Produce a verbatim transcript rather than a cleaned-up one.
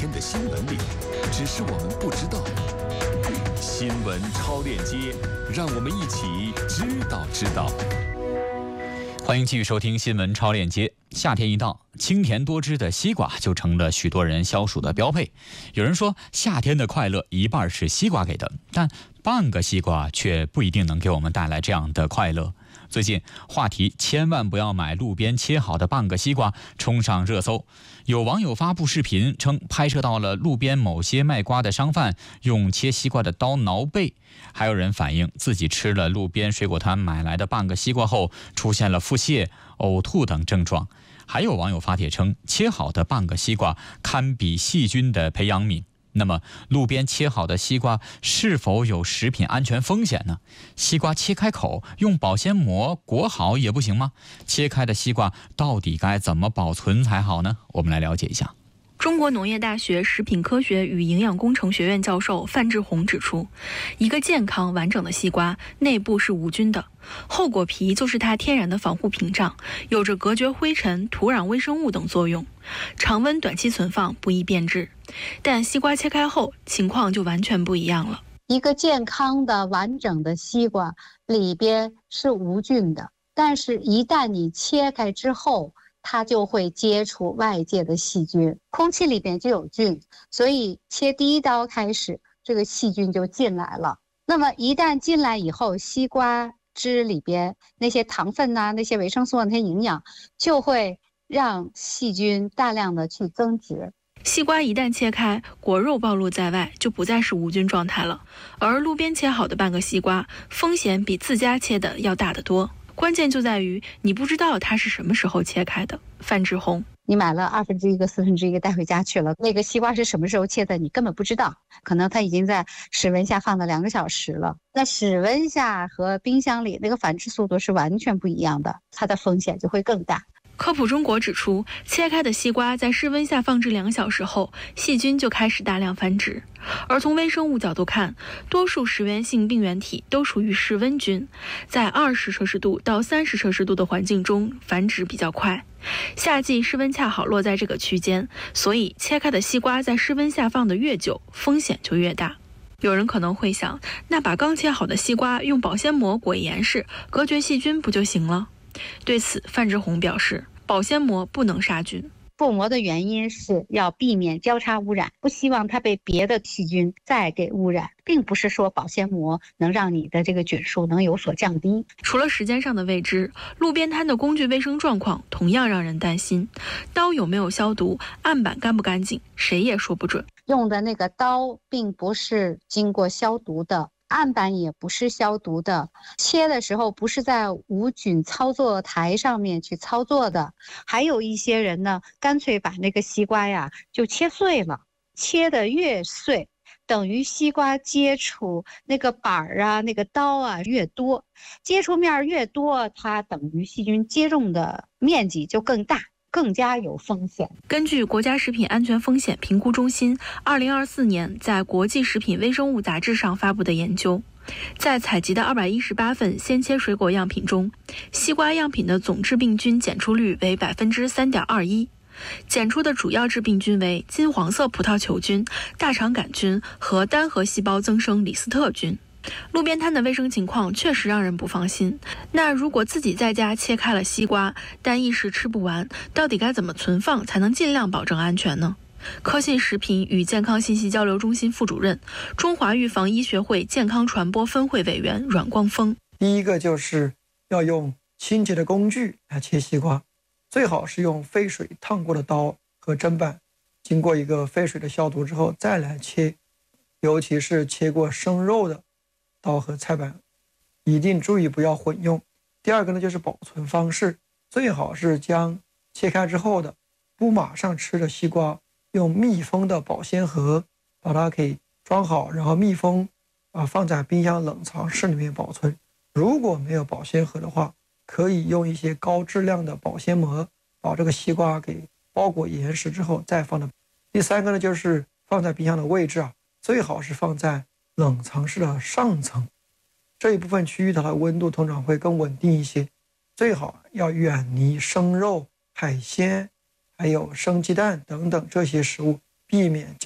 天的新闻里，只是我们不知道。新闻超链接，让我们一起知道知道。 欢迎继续收听新闻超链接。夏天一到，清甜多汁的西瓜就成了许多人消暑的标配。有人说，夏天的快乐一半是西瓜给的，但半个西瓜却不一定能给我们带来这样的快乐。最近话题千万不要买路边切好的半个西瓜冲上热搜，有网友发布视频称拍摄到了路边某些卖瓜的商贩用切西瓜的刀挠背，还有人反映自己吃了路边水果摊买来的半个西瓜后出现了腹泻、呕吐等症状。还有网友发帖称，切好的半个西瓜堪比细菌的培养皿。那么路边切好的西瓜是否有食品安全风险呢？西瓜切开口用保鲜膜裹好也不行吗？切开的西瓜到底该怎么保存才好呢？我们来了解一下。 中国农业大学食品科学与营养工程学院教授范志红指出，一个健康完整的西瓜内部是无菌的，后果皮就是它天然的防护屏障，有着隔绝灰尘、土壤微生物等作用，常温短期存放不易变质。但西瓜切开后情况就完全不一样了。 一个健康的完整的西瓜里边是无菌的，但是一旦你切开之后，它就会接触外界的细菌，空气里边就有菌，所以切第一刀开始，这个细菌就进来了。那么一旦进来以后，西瓜汁里边那些糖分呐、啊、那些维生素啊、那些营养，就会让细菌大量的去增殖。 西瓜一旦切开，果肉暴露在外，就不再是无菌状态了。而路边切好的半个西瓜，风险比自家切的要大得多。关键就在于你不知道它是什么时候切开的。范志红， 你买了二分之一个、四分之一个带回家去了，那个西瓜是什么时候切的，你根本不知道，可能它已经在室温下放了两个小时了。那室温下和冰箱里那个繁殖速度是完全不一样的，它的风险就会更大。 科普中国指出，切开的西瓜在室温下放置两小时后，细菌就开始大量繁殖。而从微生物角度看，多数食源性病原体都属于室温菌，在二十摄氏度到三十摄氏度的环境中繁殖比较快。夏季室温恰好落在这个区间，所以切开的西瓜在室温下放的越久，风险就越大。有人可能会想，那把刚切好的西瓜用保鲜膜裹严实，隔绝细菌不就行了？对此，范志红表示，保鲜膜不能杀菌。 覆膜的原因是要避免交叉污染，不希望它被别的细菌再给污染，并不是说保鲜膜能让你的这个菌数能有所降低。 除了时间上的未知，路边摊的工具卫生状况同样让人担心。刀有没有消毒，案板干不干净，谁也说不准。 用的那个刀并不是经过消毒的，案板也不是消毒的，切的时候不是在无菌操作台上面去操作的。还有一些人呢，干脆把那个西瓜呀就切碎了，切得越碎，等于西瓜接触那个板儿啊、那个刀啊越多，接触面越多，它等于细菌接种的面积就更大，更加有风险。 根据国家食品安全风险评估中心二零二四年在国际食品微生物杂志上发布的研究，在采集的二百一十八份鲜切水果样品中，西瓜样品的总致病菌检出率为 百分之三点二一， 检出的主要致病菌为金黄色葡萄球菌、大肠杆菌和单核细胞增生李斯特菌。路边摊的卫生情况确实让人不放心。那如果自己在家切开了西瓜，但一时吃不完，到底该怎么存放才能尽量保证安全呢？科信食品与健康信息交流中心副主任、中华预防医学会健康传播分会委员阮光峰。 第一个就是要用清洁的工具来切西瓜，最好是用沸水烫过的刀和砧板，经过一个沸水的消毒之后再来切，尤其是切过生肉的刀和菜板，一定注意不要混用。第二个呢，就是保存方式，最好是将切开之后的不马上吃的西瓜，用密封的保鲜盒把它给装好，然后密封啊，放在冰箱冷藏室里面保存。如果没有保鲜盒的话，可以用一些高质量的保鲜膜把这个西瓜给包裹严实之后再放到。第三个呢，就是放在冰箱的位置啊，最好是放在冷藏室的上层，这一部分区域它的温度通常会更稳定一些。最好要远离生肉、海鲜还有生鸡蛋等等这些食物， 避免